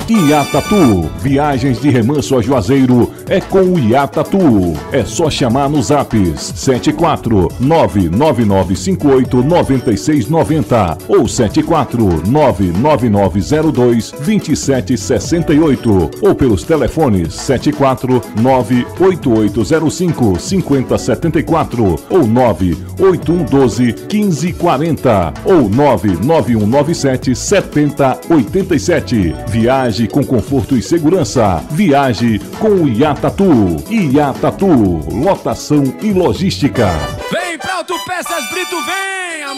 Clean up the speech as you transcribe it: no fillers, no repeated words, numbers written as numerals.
Iatatu, viagens de Remanso a Juazeiro é com o Iatatu. É só chamar nos zaps 74999589690 ou 74999022768 ou pelos telefones 74988055074 ou 981121540 ou 991977087. Viagem com conforto e segurança. Viaje com o Iatatu. Iatatu, lotação e logística. Vem pra Autopeças Brito, vem!